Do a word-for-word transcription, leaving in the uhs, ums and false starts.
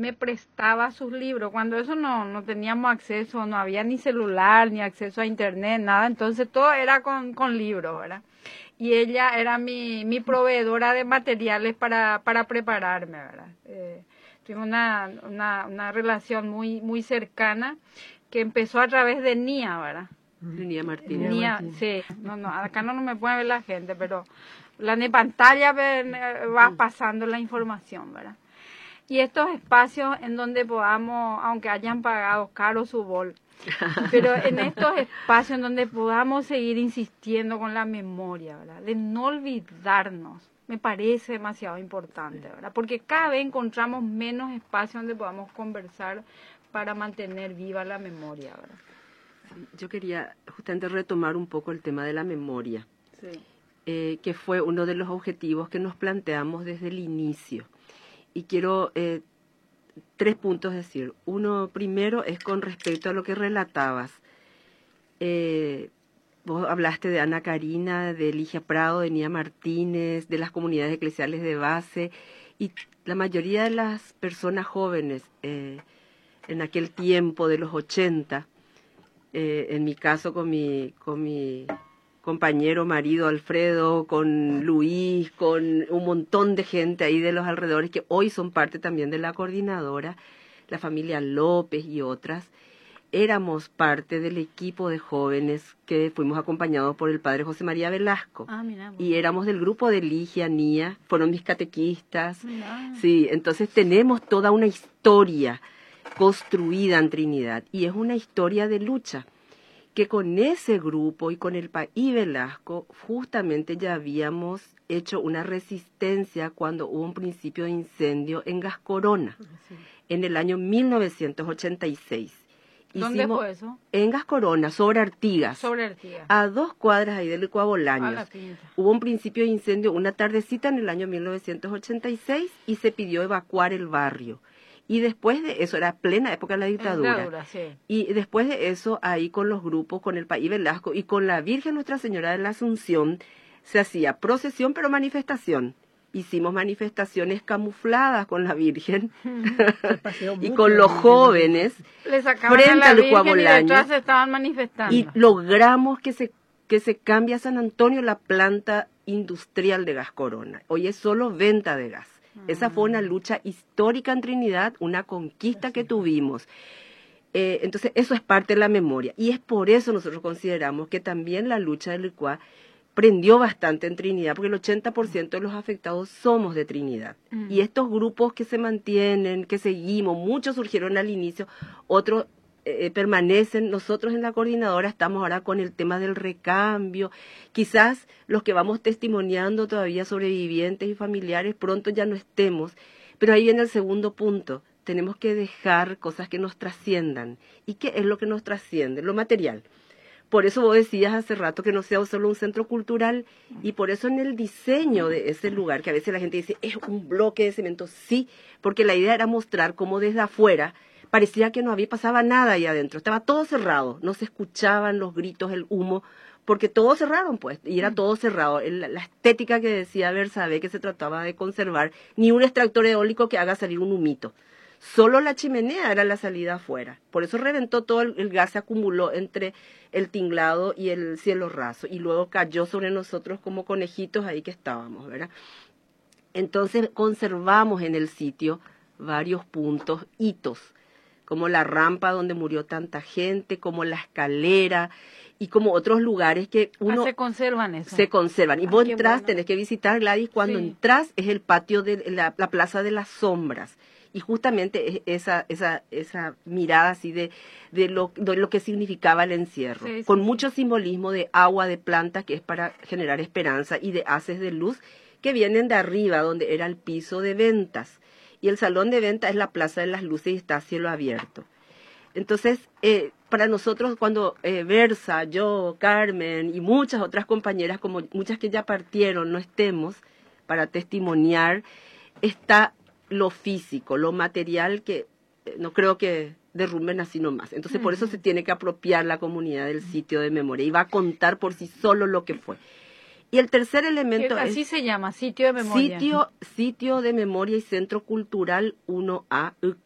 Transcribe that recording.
me prestaba sus libros, cuando eso no, no teníamos acceso, no había ni celular, ni acceso a internet, nada, entonces todo era con, con libros, ¿verdad? Y ella era mi, mi proveedora de materiales para, para prepararme, ¿verdad? Eh, tuvimos una, una, una relación muy, muy cercana que empezó a través de Nia, ¿verdad? Nia Martínez. Nia, sí, no, no, acá no, no me puede ver la gente, pero la de pantalla va pasando la información, ¿verdad? Y estos espacios en donde podamos, aunque hayan pagado caro su bol, pero en estos espacios en donde podamos seguir insistiendo con la memoria, ¿verdad? De no olvidarnos, me parece demasiado importante, ¿verdad? Porque cada vez encontramos menos espacios donde podamos conversar para mantener viva la memoria, ¿verdad? Yo quería justamente retomar un poco el tema de la memoria, sí. eh, que fue uno de los objetivos que nos planteamos desde el inicio. Y quiero eh, tres puntos decir. Uno primero es con respecto a lo que relatabas. Eh, vos hablaste de Ana Karina, de Ligia Prado, de Nia Martínez, de las comunidades eclesiales de base, y la mayoría de las personas jóvenes eh, en aquel tiempo de los ochenta, eh, en mi caso con mi, con mi compañero marido Alfredo, con Luis, con un montón de gente ahí de los alrededores que hoy son parte también de la coordinadora, la familia López y otras, éramos parte del equipo de jóvenes que fuimos acompañados por el padre José María Velasco. Ah, mira, bueno. Y éramos del grupo de Ligia, Nia, fueron mis catequistas. Mira. Sí, entonces tenemos toda una historia construida en Trinidad y es una historia de lucha, que con ese grupo y con el país Velasco justamente ya habíamos hecho una resistencia cuando hubo un principio de incendio en Gascorona, sí. En el año mil novecientos ochenta y seis. ¿Dónde Hicimos, fue eso? En Gascorona, sobre Artigas. Sobre Artigas. A dos cuadras ahí del Ecuabolaños. Hubo un principio de incendio una tardecita en el año mil novecientos ochenta y seis y se pidió evacuar el barrio. Y después de eso, era plena época de la dictadura, dictadura sí. Y después de eso, ahí con los grupos, con el país Velasco y con la Virgen Nuestra Señora de la Asunción, se hacía procesión pero manifestación. Hicimos manifestaciones camufladas con la Virgen y con los jóvenes Le sacaban frente a la al Virgen Ecuabolaños. Y detrás se estaban manifestando. Y logramos que se, que se cambie a San Antonio la planta industrial de Gascorona. Hoy es solo venta de gas. Esa fue una lucha histórica en Trinidad, una conquista que tuvimos. Eh, entonces, eso es parte de la memoria. Y es por eso nosotros consideramos que también la lucha del Licua prendió bastante en Trinidad, porque el ochenta por ciento de los afectados somos de Trinidad. Mm. Y estos grupos que se mantienen, que seguimos, muchos surgieron al inicio, otros eh, permanecen. Nosotros en la coordinadora estamos ahora con el tema del recambio. Quizás los que vamos testimoniando todavía sobrevivientes y familiares pronto ya no estemos, pero ahí viene el segundo punto. Tenemos que dejar cosas que nos trasciendan. ¿Y qué es lo que nos trasciende? Lo material. Por eso vos decías hace rato que no sea solo un centro cultural, y por eso en el diseño de ese lugar, que a veces la gente dice, es un bloque de cemento, sí, porque la idea era mostrar cómo desde afuera parecía que no había pasaba nada ahí adentro, estaba todo cerrado, no se escuchaban los gritos, el humo, porque todo cerraron pues, y era todo cerrado. La, la estética que decía Bersabe, que se trataba de conservar, ni un extractor eólico que haga salir un humito. Solo la chimenea era la salida afuera. Por eso reventó todo el, el gas, se acumuló entre el tinglado y el cielo raso. Y luego cayó sobre nosotros como conejitos ahí que estábamos, ¿verdad? Entonces conservamos en el sitio varios puntos, hitos, como la rampa donde murió tanta gente, como la escalera y como otros lugares que uno... Ah, se conservan eso. Se conservan. Y vos ah, entrás, bueno. tenés que visitar, Gladys, cuando sí. entrás es el patio de la, la Plaza de las Sombras. Y justamente esa esa esa mirada así de, de, lo, de lo que significaba el encierro, sí, sí, con sí. mucho simbolismo de agua, de planta, que es para generar esperanza, y de haces de luz que vienen de arriba, donde era el piso de ventas. Y el salón de ventas es la Plaza de las Luces y está a cielo abierto. Entonces, eh, para nosotros, cuando eh, Versa, yo, Carmen y muchas otras compañeras, como muchas que ya partieron, no estemos para testimoniar, está lo físico, lo material, que eh, no creo que derrumben así nomás. Entonces, uh-huh. por eso se tiene que apropiar la comunidad del sitio de memoria y va a contar por sí solo lo que fue. Y el tercer elemento así es... Así se llama, sitio de memoria. Sitio, sitio de memoria y centro cultural uno A.